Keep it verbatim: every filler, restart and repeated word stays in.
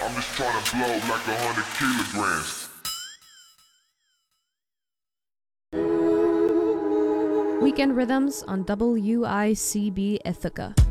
I'm just trying to blow like a hundred kilograms. Weekend Rhythms on W I C B Ithaca.